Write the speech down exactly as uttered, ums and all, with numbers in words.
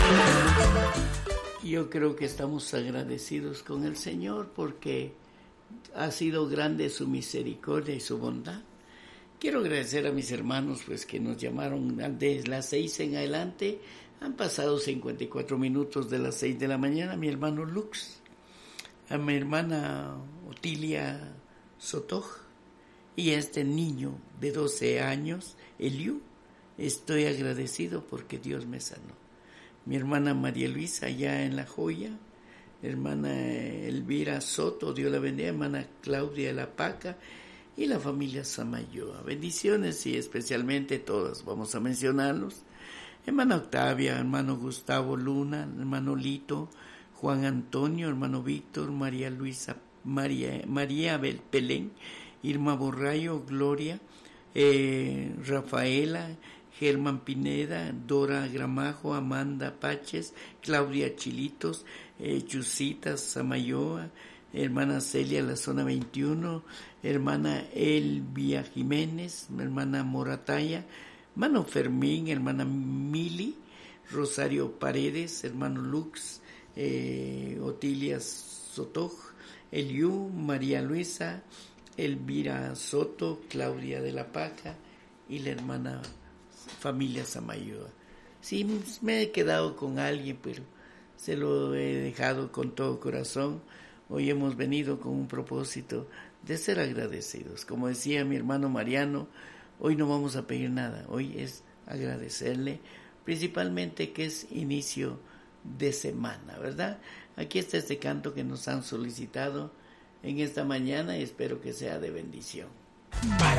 Yo creo que estamos agradecidos con el Señor porque ha sido grande su misericordia y su bondad. Quiero agradecer a mis hermanos pues que nos llamaron desde las seis en adelante. Han pasado cincuenta y cuatro minutos de las seis de la mañana. Mi hermano Lux, a mi hermana Otilia Sotoj y a este niño de doce años, Eliu. Estoy agradecido porque Dios me sanó. Mi hermana María Luisa allá en La Joya, hermana Elvira Soto, Dios la bendiga, hermana Claudia La Paca y la familia Samayoa. Bendiciones y especialmente todas, vamos a mencionarlos. Hermana Octavia, hermano Gustavo Luna, hermano Lito, Juan Antonio, hermano Víctor, María Luisa, María, María Abel Pelén, Irma Borrayo, Gloria, eh, Rafaela, Germán Pineda, Dora Gramajo, Amanda Paches, Claudia Chilitos, eh, Chusita Samayoa, hermana Celia La Zona veintiuno, hermana Elvia Jiménez, hermana Morataya, hermano Fermín, hermana Mili, Rosario Paredes, hermano Lux, eh, Otilia Sotoj, Eliu, María Luisa, Elvira Soto, Claudia de la Paca y la hermana familia Samayoa. Sí, me he quedado con alguien, pero se lo he dejado con todo corazón. Hoy hemos venido con un propósito de ser agradecidos. Como decía mi hermano Mariano, hoy no vamos a pedir nada, hoy es agradecerle, principalmente que es inicio de semana, ¿verdad? Aquí está este canto que nos han solicitado en esta mañana y espero que sea de bendición. Para